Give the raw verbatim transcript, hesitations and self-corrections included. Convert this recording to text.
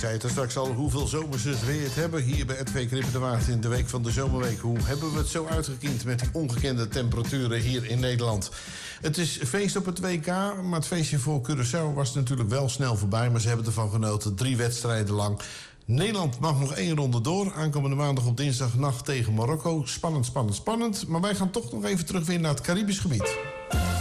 zei het er straks al, hoeveel zomers we het hebben hier bij R T V Knippen de Waard in de week van de zomerweek. Hoe hebben we het zo uitgekiend met die ongekende temperaturen hier in Nederland? Het is feest op het W K, maar het feestje voor Curaçao was natuurlijk wel snel voorbij. Maar ze hebben ervan genoten, drie wedstrijden lang. Nederland mag nog één ronde door. Aankomende maandag op dinsdagnacht tegen Marokko. Spannend, spannend, spannend. Maar wij gaan toch nog even terug weer naar het Caribisch gebied.